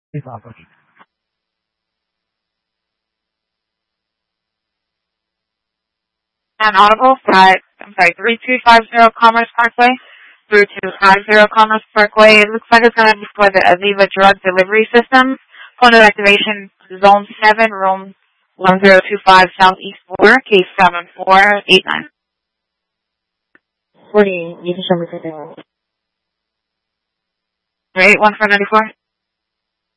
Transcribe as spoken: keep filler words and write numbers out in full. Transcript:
And Audible, five, I'm sorry, three two five zero Commerce Parkway, three two five zero Commerce Parkway. It looks like it's going to be for the Aviva drug delivery system. Point of activation, Zone seven, Room one zero two five, Southeast Border, case seven four eight nine. forty, you can show me something. Right, one four ninety four.